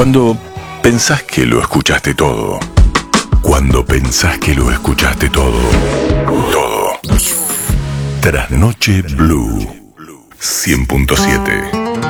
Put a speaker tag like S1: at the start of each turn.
S1: Cuando pensás que lo escuchaste todo. Cuando pensás que lo escuchaste todo. Todo. Trasnoche Blue 100.7.